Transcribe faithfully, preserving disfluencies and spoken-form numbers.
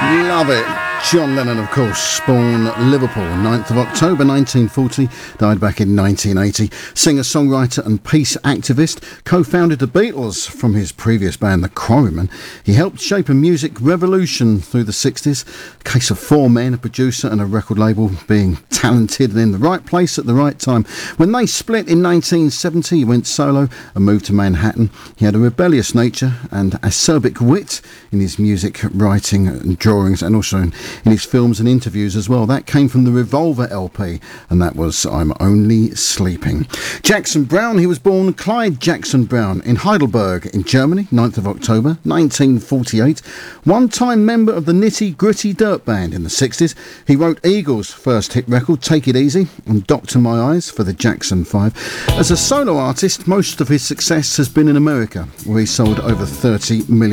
Love it. John Lennon, of course, born Liverpool, ninth of October nineteen forty, died back in nineteen eighty. Singer, songwriter and peace activist, co-founded the Beatles from his previous band, the Quarrymen. He helped shape a music revolution through the sixties. A case of four men, a producer and a record label, being talented and in the right place at the right time. When they split in nineteen seventy, he went solo and moved to Manhattan. He had a rebellious nature and acerbic wit in his music writing and drawings, and also in in his films and interviews as well. That came from the Revolver L P, and that was I'm Only Sleeping. Jackson Browne, he was born Clyde Jackson Browne in Heidelberg in Germany, ninth of October nineteen forty-eight. One-time member of the Nitty Gritty Dirt Band in the sixties. He wrote Eagles' first hit record, Take It Easy, and Doctor My Eyes for the Jackson Five. As a solo artist, most of his success has been in America, where he sold over thirty million